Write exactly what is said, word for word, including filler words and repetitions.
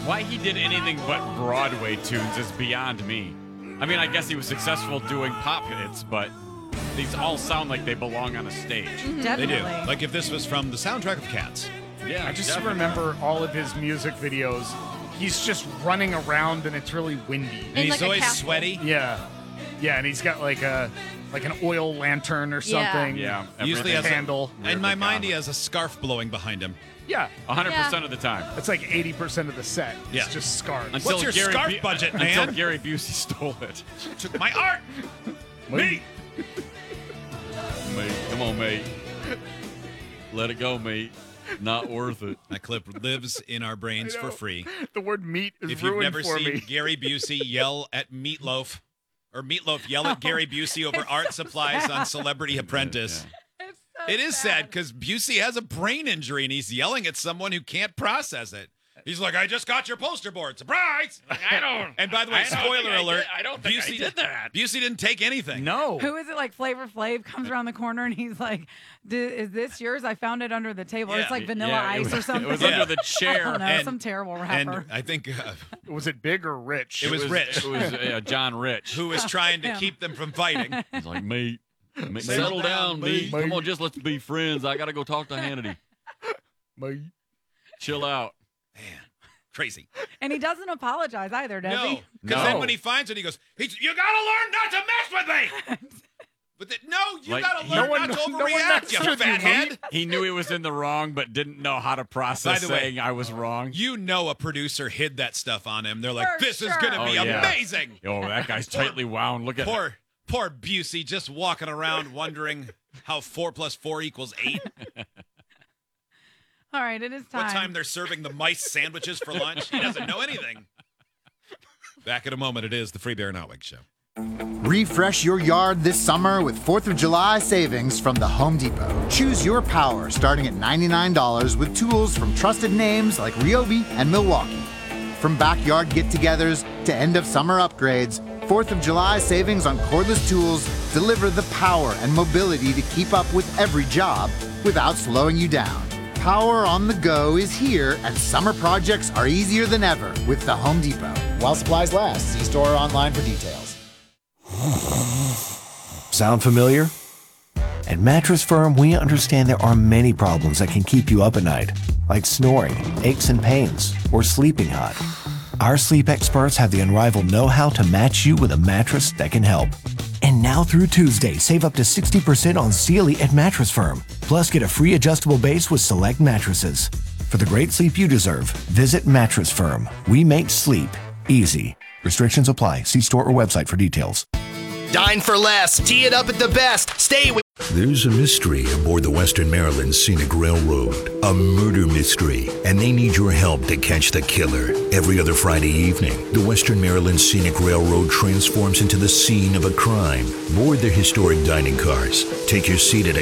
Why he did anything but Broadway tunes is beyond me. I mean, I guess he was successful doing pop hits, but these all sound like they belong on a stage. Mm-hmm. They do. Definitely. Like if this was from the soundtrack of Cats. Yeah, I just definitely. remember all of his music videos. He's just running around and it's really windy. And he's like a always castle. sweaty. Yeah. Yeah, and he's got like a like an oil lantern or Yeah. something. Yeah, Usually with has a a- handle. In my mind, he has a scarf blowing behind him. Yeah. one hundred percent Yeah. of the time. It's like eighty percent of the set. Yeah. It's just scarves. Until What's your Gary scarf Bu- budget, Until man? Gary Busey stole it. Took my art. Me. Mate, come on, mate. Let it go, mate. Not worth it. That clip lives in our brains I for know. free. The word meat is If you've ruined never for seen me. Gary Busey yell at Meatloaf, or Meatloaf yell at Gary Busey over art supplies on Celebrity Apprentice, It's so it is sad because Busey has a brain injury and he's yelling at someone who can't process it. He's like, I just got your poster board. Surprise! I don't. And by the way, I don't spoiler think I alert, did- I don't think I Busey did that. Busey didn't take anything. No. Who is it? Like Flavor Flav comes around the corner and he's like, "D- "Is this yours? I found it under the table." Or Yeah. it's like Vanilla Yeah, it Ice was- or something. It was Yeah. under the I chair. don't know, And- some terrible And rapper. I think uh, Was it big or rich? It was Rich. It was uh, John Rich. who was trying to Yeah. keep them from fighting. He's like, mate, mate, Settle settle down, down, mate. mate. Come on, just let's be friends. I got to go talk to Hannity. Mate. Chill out. Man, crazy. And he doesn't apologize either, does No, he? because No. then when he finds it, he goes, he's, "You gotta learn not to mess with me." But the, no, you Like, gotta he- learn No one- not to no one overreact, messes you with you, fathead. mate. He knew he was in the wrong, but didn't know how to process By the way, saying I was wrong. You know, a producer hid that stuff on him. They're like, For "This is sure. gonna be Oh, yeah. amazing." Oh, that guy's tightly wound. Look at Poor, poor Busey, just walking around wondering how four plus four equals eight. All right, it is time. What time they're serving the mice sandwiches for lunch? He doesn't know anything. Back in a moment. It is the Free Bear Notwig Show. Refresh your yard this summer with fourth of July savings from the Home Depot. Choose your power starting at ninety-nine dollars with tools from trusted names like Ryobi and Milwaukee. From backyard get-togethers to end-of-summer upgrades, fourth of July savings on cordless tools deliver the power and mobility to keep up with every job without slowing you down. Power on the go is here, and summer projects are easier than ever with the Home Depot. While supplies last, see store or online for details. Sound familiar? At Mattress Firm, we understand there are many problems that can keep you up at night, like snoring, aches and pains, or sleeping hot. Our sleep experts have the unrivaled know-how to match you with a mattress that can help. And now through Tuesday, save up to sixty percent on Sealy at Mattress Firm. Plus, get a free adjustable base with select mattresses. For the great sleep you deserve, visit Mattress Firm. We make sleep easy. Restrictions apply. See store or website for details. Dine for less. Tee it up at the best. Stay with. There's a mystery aboard the Western Maryland Scenic Railroad, a murder mystery, and they need your help to catch the killer. Every other Friday evening, the Western Maryland Scenic Railroad transforms into the scene of a crime. Board their historic dining cars. Take your seat at a